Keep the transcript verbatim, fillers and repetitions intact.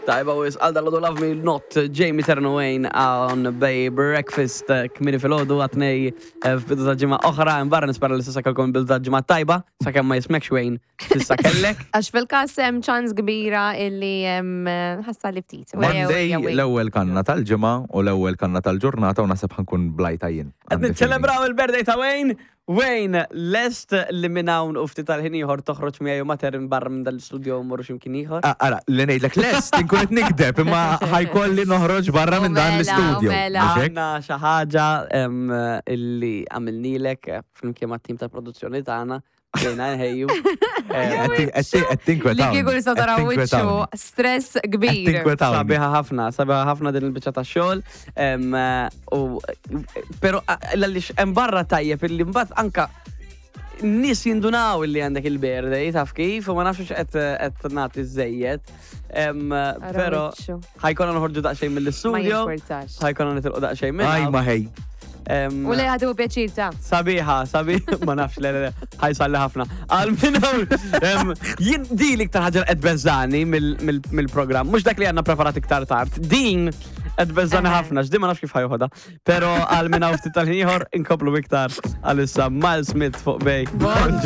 Tajba u għal dal-għodu Love Me Not, Jamie Ternowain on Bay Breakfast, kmini fil-għodu għatnej f'bidu ta' ġimma oħra, imbarra nispara li s-sassa kalkom bidu ta' ġimma tajba, sa' kemm ma jismek xwejn, s-sassa kellek. Għax fil-kas hemm ċans kbira illi ħassa li ftit. Monday l-ewwel kanna tal-ġimgħa u l-ewwel kanna tal-ġurnata u nasib ħankun blajta jien. Qed niċċelebraw il-birthday ta' Wayne. Wayne, lest li minnawn ufti tal-ħin ieħor toħroġ miegħi u mater barra minn dal-studio mmorru x'imkien ieħor. Ara, li ngħidlek lest inkun qed nikdeb imma ħajkolli noħroġ barra minn dan l-istudio. Għandna xi ħaġa illi għamilnilek flimkien mat-tim ta' produzzjoni tagħna. Jena nħejju. Li kieku nistaw taraw wiċċu stress kbir. Sabiħa ħafna, sabiħa ħafna din il-bicċa ta' xogħol. Pero l-għalix hemm barra tajjeb illi mbagħad anka nis jindunaw illi għandek il-birthday, taf kif, u ma nafx qed nagħti żejjed. Pero ħajkonna noħorġu daqsxejn mill-istudio. Ħajkonna nitilqu daqsxejn minn. Aj ma ħej. U li għadu pjaċir ta' Sabiħa, sabiħa, ma nafx le le ħajsalli ħafna. Għal-minnaw, jien di li ktar ħagġa qed bezzani mill-program, mux dak li għanna preparat iktar tard. Din qed bezzani ħafna, x'di ma nafx kif ħajħoda. Pero għal-minnaw ftit tal-ħin ieħor inkoplu iktar għal-issa Miles Smith fuq bej.